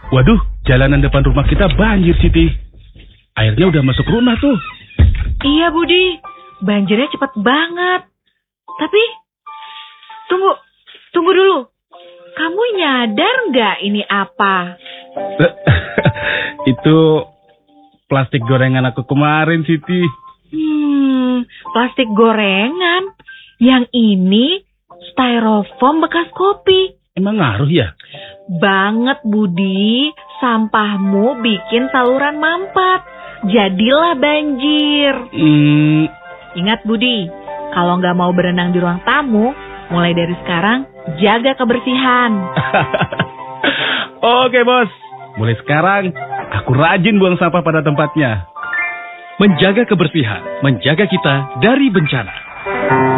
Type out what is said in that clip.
Waduh, jalanan depan rumah kita banjir, Siti. Airnya udah masuk rumah tuh. Iya, Budi. Banjirnya cepet banget. Tapi, tunggu dulu. Kamu nyadar nggak ini apa? Itu plastik gorengan aku kemarin, Siti. Plastik gorengan. Yang ini styrofoam bekas kopi. Emang ngaruh ya? Banget, Budi. Sampahmu bikin saluran mampet. Jadilah banjir. Ingat, Budi. Kalau nggak mau berenang di ruang tamu, mulai dari sekarang, jaga kebersihan. Oke, Bos. Mulai sekarang, aku rajin buang sampah pada tempatnya. Menjaga kebersihan, menjaga kita dari bencana.